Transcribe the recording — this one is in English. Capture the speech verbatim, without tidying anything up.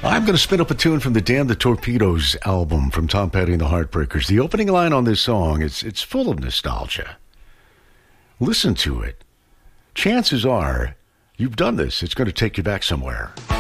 I'm going to spin up a tune from the Damn the Torpedoes album from Tom Petty and the Heartbreakers. The opening line on this song, it's, it's full of nostalgia. Listen to it. Chances are, you've done this. It's going to take you back somewhere.